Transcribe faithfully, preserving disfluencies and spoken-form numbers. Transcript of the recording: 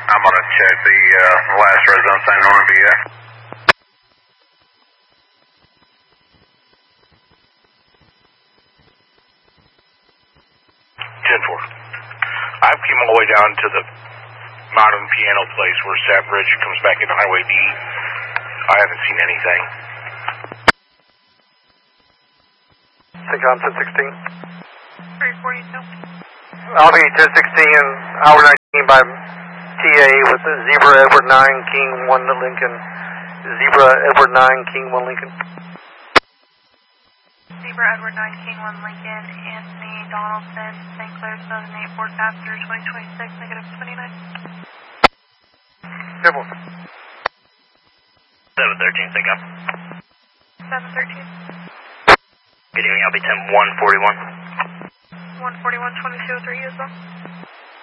I'm going to check the uh, last residence in Norvia. ten four. I've come all the way down to the modern piano place where Sap Ridge comes back into Highway D. I haven't seen anything. Take on ten sixteen. three forty-two. Albany ten sixteen, hour nineteen by T A with the Zebra Edward nine, King one Lincoln. Zebra Edward nine, King one Lincoln. Zebra Edward nine, King one Lincoln. Anthony Donaldson, Saint Clair seven eight four, passenger twenty twenty-six, negative twenty-nine. Simple. seven thirteen, think up. seven thirteen. Good evening, I'll be ten one forty-one. one forty-one, twenty-two oh three as well.